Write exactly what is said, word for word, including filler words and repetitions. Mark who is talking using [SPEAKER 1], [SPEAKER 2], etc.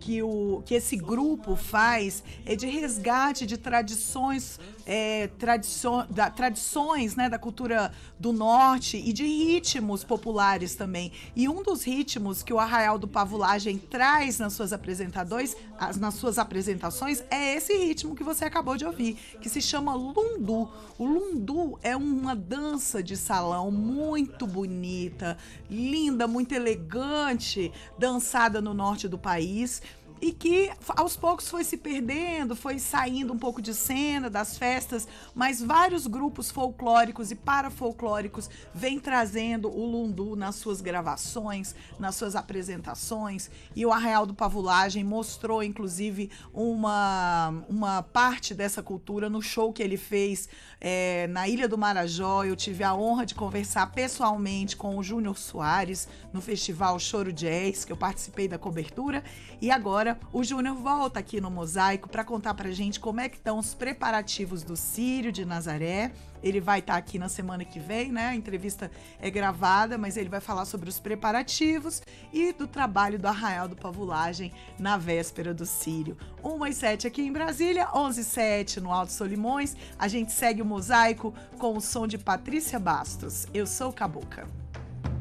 [SPEAKER 1] que, o, que esse grupo faz é de resgate de tradições, é, tradiço, da, tradições né, da cultura do norte e de ritmos populares também. E um dos ritmos que o Arraial do Pavulagem traz nas suas apresentações, nas suas apresentações é esse ritmo que você acabou de ouvir, que se chama lundu. O lundu é uma dança de salão muito bonita, linda, muito elegante, dançada no norte do país, e que aos poucos foi se perdendo, foi saindo um pouco de cena das festas, mas vários grupos folclóricos e parafolclóricos vêm trazendo o lundu nas suas gravações, nas suas apresentações, e o Arraial do Pavulagem mostrou inclusive uma, uma parte dessa cultura no show que ele fez é, na Ilha do Marajó. Eu tive a honra de conversar pessoalmente com o Júnior Soares no festival Choro Jazz, que eu participei da cobertura, e agora o Júnior volta aqui no Mosaico para contar pra gente como é que estão os preparativos do Círio de Nazaré. Ele vai estar aqui na semana que vem, né? A entrevista é gravada, mas ele vai falar sobre os preparativos e do trabalho do Arraial do Pavulagem na véspera do Círio. uma e sete aqui em Brasília, onze e sete no Alto Solimões. A gente segue o Mosaico com o som de Patrícia Bastos. Eu sou Cabocla.